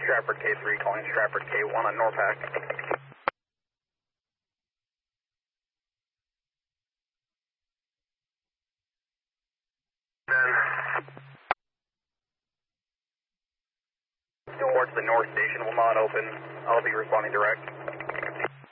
Stratford K3 calling Stratford K1 on Norpac. Towards the north station will not open. I'll be responding direct.